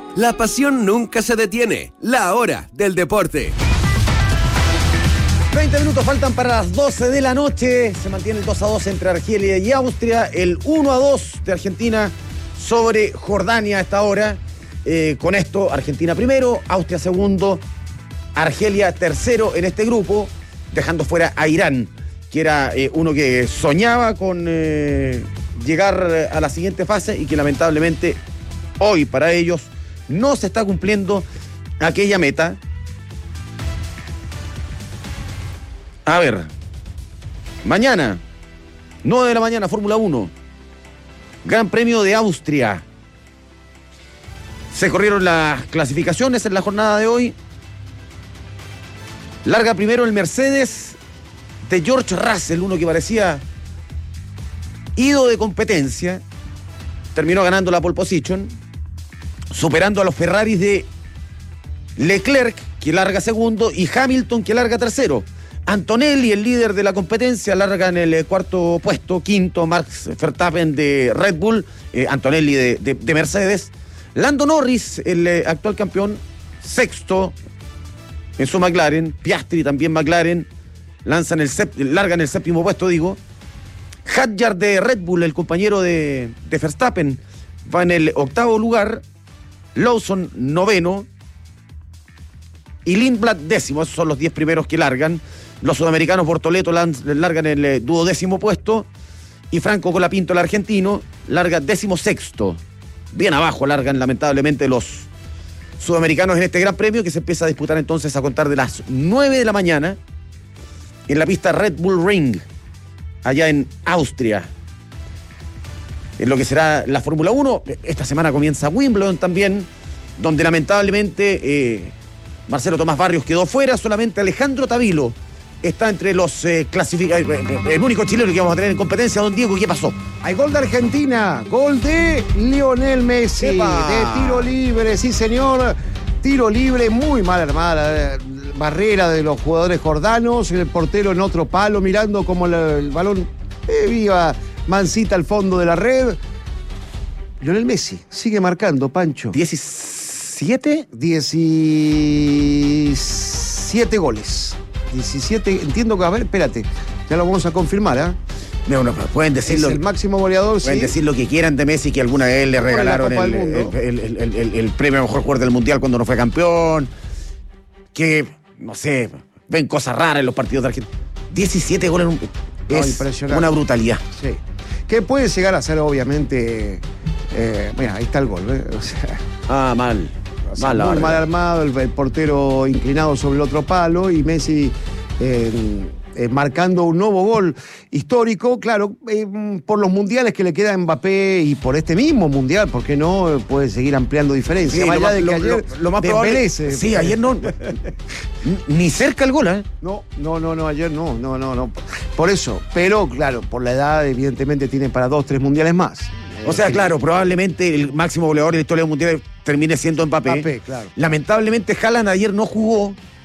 La pasión nunca se detiene. La hora del deporte. 20 minutos faltan para las 12 de la noche. Se mantiene el 2-2 entre Argelia y Austria. El 1-2 de Argentina sobre Jordania a esta hora. Con esto, Argentina primero, Austria segundo, Argelia tercero en este grupo, dejando fuera a Irán, que era uno que soñaba con llegar a la siguiente fase y que lamentablemente hoy para ellos no se está cumpliendo aquella meta. A ver, mañana, 9 de la mañana, Fórmula 1, Gran Premio de Austria. Se corrieron las clasificaciones en la jornada de hoy. Larga primero el Mercedes de George Russell, uno que parecía ido de competencia. Terminó ganando la pole position, superando a los Ferraris de Leclerc, que larga segundo, y Hamilton, que larga tercero. Antonelli, el líder de la competencia, larga en el cuarto puesto. Quinto, Max Verstappen de Red Bull, Antonelli de Mercedes. Lando Norris, el actual campeón, sexto en su McLaren. Piastri, también McLaren, larga en el séptimo puesto, digo. Hadjar de Red Bull, el compañero de Verstappen, va en el octavo lugar. Lawson, noveno. Y Lindblad, décimo. Esos son los 10 primeros que largan. Los sudamericanos Bortoleto largan en el duodécimo puesto. Y Franco Colapinto, el argentino, larga 16º. Bien abajo largan, lamentablemente, los sudamericanos en este gran premio, que se empieza a disputar entonces a contar de las 9 de la mañana en la pista Red Bull Ring, allá en Austria. En lo que será la Fórmula 1, esta semana comienza Wimbledon también, donde lamentablemente Marcelo Tomás Barrios quedó fuera. Solamente Alejandro Tavilo está entre los clasificados, el único chileno que vamos a tener en competencia. Don Diego, ¿qué pasó? Hay gol de Argentina, gol de Lionel Messi, ¡Epa! de tiro libre, sí señor, tiro libre, muy mal armada, barrera de los jugadores jordanos, el portero en otro palo, mirando como el balón iba mansita al fondo de la red. Lionel Messi sigue marcando, Pancho. 17 goles. 17, entiendo que, a ver, espérate, ya lo vamos a confirmar, ¿ah? No, pueden decirlo. Es el máximo goleador, pueden sí. decir lo que quieran de Messi, que alguna vez le regalaron el premio a mejor jugador del mundial cuando no fue campeón. Que, no sé, ven cosas raras en los partidos de Argentina. 17 goles es impresionante. Una brutalidad. Sí. Que puede llegar a ser, obviamente. Mira, ahí está el gol, ¿eh? O sea, Mal. o sea, muy mal armado, el portero inclinado sobre el otro palo y Messi marcando un nuevo gol histórico, claro, por los mundiales que le queda a Mbappé y por este mismo mundial, porque no puede seguir ampliando diferencias. Sí, más allá de que ayer lo más probable. Sí, ayer no. Ni cerca el gol, ¿eh? No, ayer no. Por eso, pero claro, por la edad, evidentemente tiene para 2-3 mundiales más. O sea, claro, probablemente el máximo goleador de la historia del mundial termine siendo Mbappé. Claro. Lamentablemente, Haaland ayer no jugó